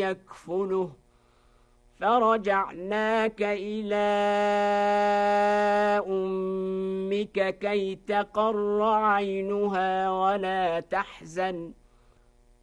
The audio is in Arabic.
يكفله فرجعناك إلى أمك كي تقر عينها ولا تحزن